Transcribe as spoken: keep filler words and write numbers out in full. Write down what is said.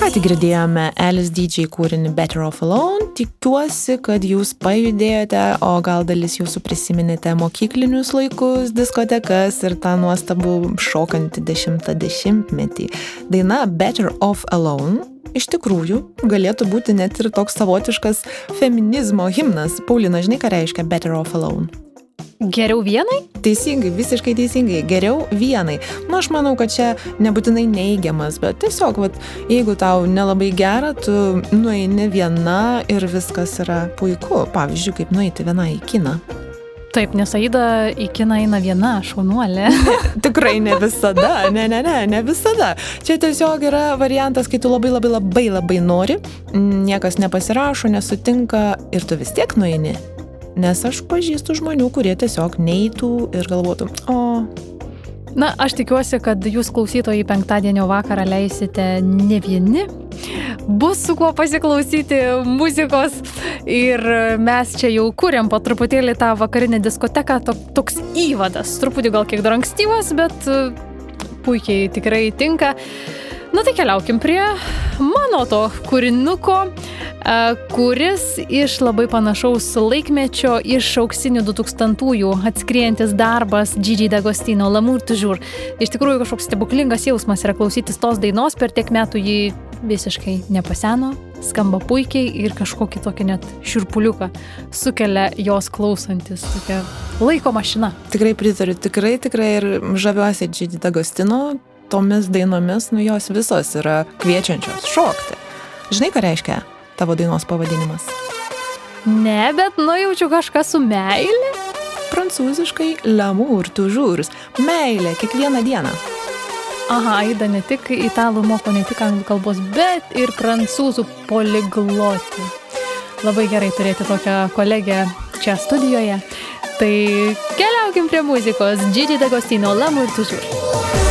Ką tik girdėjome Alice D J kūrinį Better Off Alone. Tikiuosi, kad jūs pajudėjote, o gal dalis jūsų prisiminėte mokyklinius laikus, diskotekas ir tą nuostabų šokantį dešimtą dešimtmetį. Daina Better Off Alone iš tikrųjų galėtų būti net ir toks savotiškas feminizmo himnas. Paulina, žinai, ką reiškia Better Off Alone? Geriau vienai? Teisingai, visiškai teisingai. Geriau vienai. Nu, aš manau, kad čia nebūtinai neigiamas, bet tiesiog, vat, jeigu tau nelabai gera, tu nueini viena ir viskas yra puiku. Pavyzdžiui, kaip nueiti viena į kiną. Taip, nes Aida į kiną eina viena, šaunuolė. Tikrai ne visada, ne, ne, ne, ne visada. Čia tiesiog yra variantas, kai tu labai, labai, labai, labai nori, niekas nepasirašo, nesutinka ir tu vis tiek nueini. Nes aš pažįstu žmonių, kurie tiesiog neitų ir galvotų, o... Na, aš tikiuosi, kad jūs klausytojai penktadienio vakarą leisite ne vieni. Bus su kuo pasiklausyti muzikos ir mes čia jau kuriam po truputėlį tą vakarinę diskoteką, toks įvadas. Truputį gal kiek dar ankstyvas, bet puikiai tikrai tinka. Na tai keliaukim prie mano to kūrinuko, kuris iš labai panašaus laikmečio, iš auksinių dutūkstantųjų atskriejantis darbas Gigi D'Agostino L'amour toujours. Iš tikrųjų kažkoks stebuklingas jausmas yra klausytis tos dainos, per tiek metų ji visiškai nepaseno, skamba puikiai ir kažkokį tokį net šiurpuliuką sukelia jos klausantis, tokia laiko mašina. Tikrai pritariu, tikrai, tikrai ir žaviuosi Gigi D'Agostino. Tomis dainomis, nu jos visos yra kviečiančios šokti. Žinai, ką reiškia tavo dainos pavadinimas? Ne, bet nujaučiu kažką su meilė. Prancūziškai L'amour toujours. Meilė kiekvieną dieną. Aha, Aida ne tik italų moko, ne tik anglų kalbos, bet ir prancūzų poliglotį. Labai gerai turėti tokią kolegę čia studijoje. Tai keliaukim prie muzikos. Gigi D'Agostino L'amour toujours.